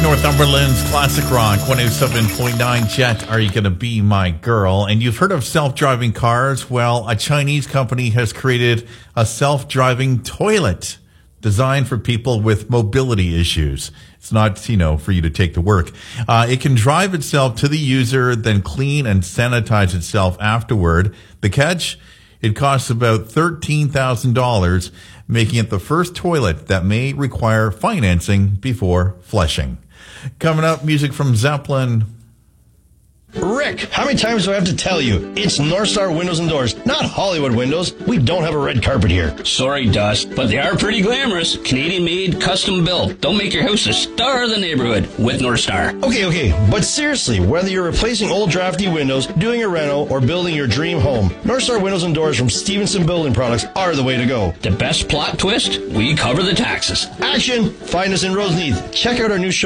Northumberland's Classic Rock 107.9. Jet, Are You Gonna Be My Girl? And you've heard of self-driving cars? Well, a Chinese company has created a self-driving toilet designed for people with mobility issues. It's not, for you to take to work. It can drive itself to the user, then clean and sanitize itself afterward. The catch? It costs about $13,000, making it the first toilet that may require financing before flushing. Coming up, music from Zeppelin. Rick, how many times do I have to tell you? It's North Star Windows and Doors, not Hollywood Windows. We don't have a red carpet here. Sorry, Dust, but they are pretty glamorous. Canadian-made, custom-built. Don't make your house a star of the neighborhood with North Star. Okay, but seriously, whether you're replacing old drafty windows, doing a reno, or building your dream home, North Star Windows and Doors from Stevenson Building Products are the way to go. The best plot twist? We cover the taxes. Action! Find us in Roseneath. Check out our new show.